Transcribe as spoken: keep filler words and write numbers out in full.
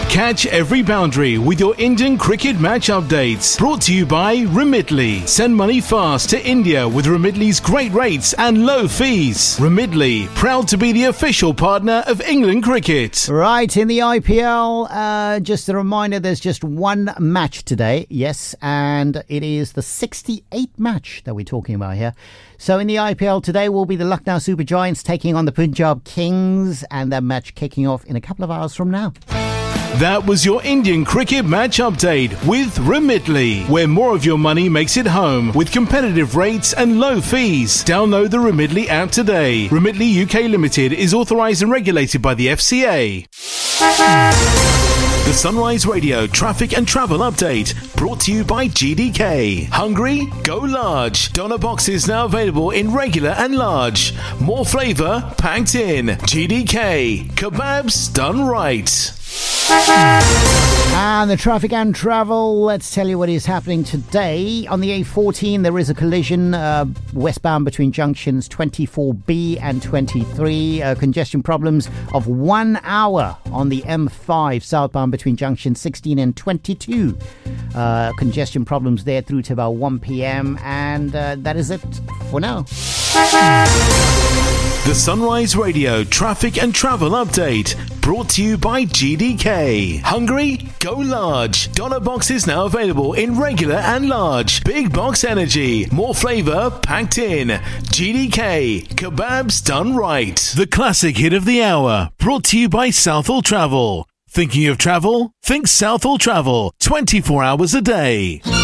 Catch every boundary with your Indian cricket match updates. Brought to you by Remitly. Send money fast to India with Remitly's great rates and low fees. Remitly, proud to be the official partner of England cricket. Right, in the I P L, uh, just a reminder, there's just one match today. Yes, and it is the sixty-eighth match that we're talking about here. So in the I P L today will be the Lucknow Super Giants taking on the Punjab Kings, and that match kicking off in a couple of hours from now. That was your Indian cricket match update with Remitly, where more of your money makes it home with competitive rates and low fees. Download the Remitly app today. Remitly U K Limited is authorised and regulated by the F C A. The Sunrise Radio traffic and travel update brought to you by G D K. Hungry? Go large. Doner boxes now available in regular and large. More flavour packed in. G D K. Kebabs done right. And the traffic and travel, let's tell you what is happening today. On the A fourteen, there is a collision uh, westbound between junctions twenty-four B and twenty-three. Uh, congestion problems of one hour on the M five southbound between junctions sixteen and twenty-two. Uh, congestion problems there through to about one p.m. And uh, that is it for now. The Sunrise Radio traffic and travel update brought to you by G D K. Hungry? Go large. Doner boxes now available in regular and large. Big box energy. More flavour packed in. G D K. Kebabs done right. The classic hit of the hour brought to you by Southall Travel. Thinking of travel? Think Southall Travel. twenty-four hours a day.